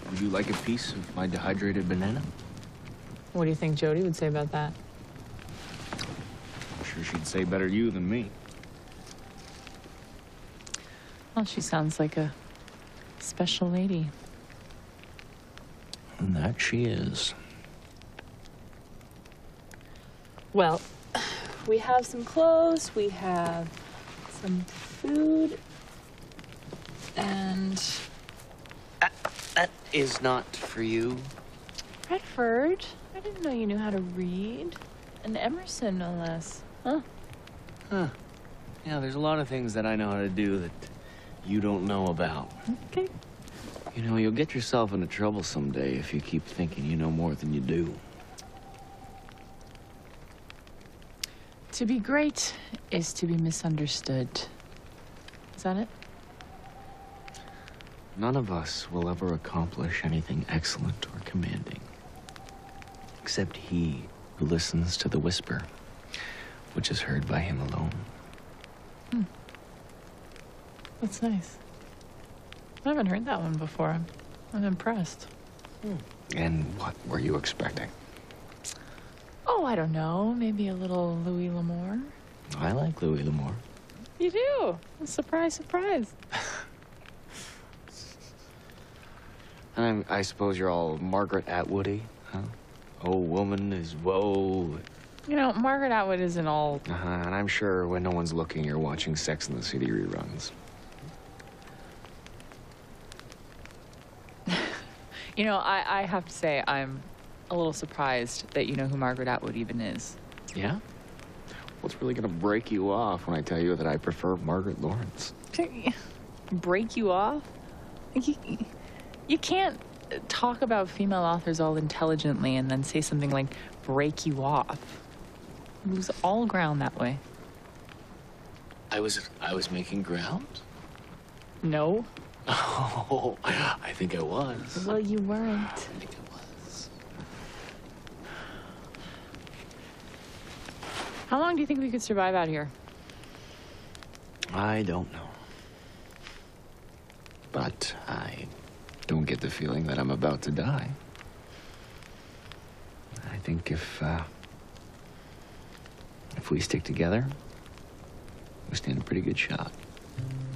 Would you like a piece of my dehydrated banana? What do you think Jody would say about that? I'm sure she'd say better you than me. Well, she sounds like a special lady. And that she is. Well, we have some clothes, we have some food, and... That is not for you. Redford, I didn't know you knew how to read. And Emerson, no less. Huh? Huh. Yeah, there's a lot of things that I know how to do that you don't know about. Okay. You know, you'll get yourself into trouble someday if you keep thinking you know more than you do. To be great is to be misunderstood. Is that it? None of us will ever accomplish anything excellent or commanding, except he who listens to the whisper, which is heard by him alone. That's nice. I haven't heard that one before. I'm impressed. And what were you expecting? Oh, I don't know. Maybe a little Louis L'Amour. I like Louis L'Amour. You do? Surprise, surprise. And I suppose you're all Margaret Atwoody, huh? Oh, woman is woe. You know, Margaret Atwood isn't all... And I'm sure when no one's looking, you're watching Sex and the City reruns. You know, I have to say, I'm a little surprised that you know who Margaret Atwood even is. Yeah? What's really gonna break you off when I tell you that I prefer Margaret Lawrence? Break you off? You can't talk about female authors all intelligently and then say something like, break you off. You lose all ground that way. I was making ground? No. Oh, I think I was. Well, you weren't. I think I was. How long do you think we could survive out here? I don't know. But I don't get the feeling that I'm about to die. I think if we stick together, we stand a pretty good shot.